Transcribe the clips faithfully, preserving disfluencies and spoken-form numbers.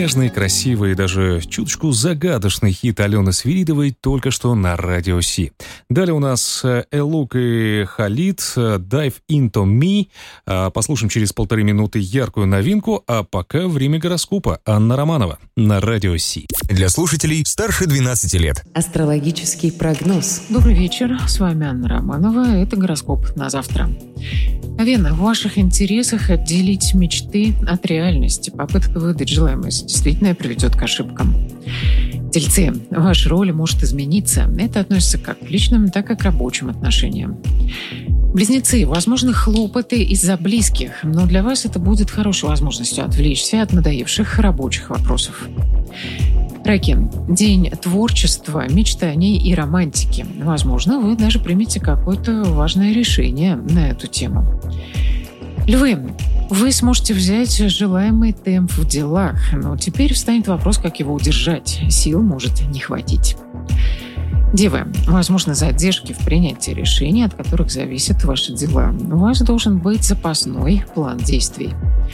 Нежный, красивый и даже чуточку загадочный хит Алены Свиридовой только что на Радио Си. Далее у нас Элук и Халид «Dive Into Me». Послушаем через полторы минуты яркую новинку, а пока время гороскопа. Анна Романова на Радио Си. Для слушателей старше двенадцати лет. Астрологический прогноз. Добрый вечер, с вами Анна Романова. Это гороскоп на завтра. Вена, в ваших интересах отделить мечты от реальности. Попытка выдать желаемое за действительное приведет к ошибкам. Тельцы, ваша роль может измениться. Это относится как к личным, так и к рабочим отношениям. Близнецы, возможны хлопоты из-за близких, но для вас это будет хорошей возможностью отвлечься от надоевших рабочих вопросов. Раки, день творчества, мечтаний и романтики. Возможно, вы даже примете какое-то важное решение на эту тему. Львы, вы сможете взять желаемый темп в делах, но теперь встанет вопрос, как его удержать. Сил может не хватить. Девы, возможно, задержки в принятии решений, от которых зависят ваши дела. У вас должен быть запасной план действий.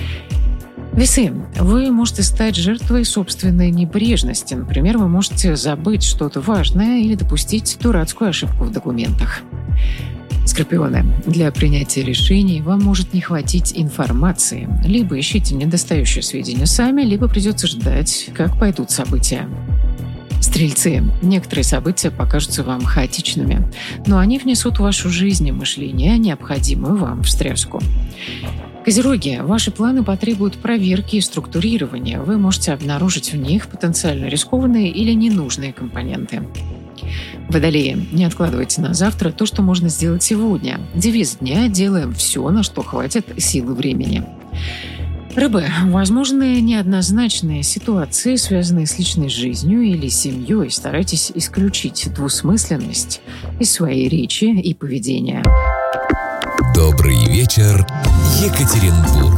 Весы, вы можете стать жертвой собственной небрежности. Например, вы можете забыть что-то важное или допустить дурацкую ошибку в документах. Скорпионы, для принятия решений вам может не хватить информации. Либо ищите недостающие сведения сами, либо придется ждать, как пойдут события. Стрельцы, некоторые события покажутся вам хаотичными, но они внесут в вашу жизнь и мышление необходимую вам встряску. Козероги, ваши планы потребуют проверки и структурирования. Вы можете обнаружить в них потенциально рискованные или ненужные компоненты. Водолеи, не откладывайте на завтра то, что можно сделать сегодня. Девиз дня – делаем все, на что хватит силы времени. Рыбы, возможны неоднозначные ситуации, связанные с личной жизнью или семьей. Старайтесь исключить двусмысленность из своей речи и поведения. Добрый вечер, Екатеринбург.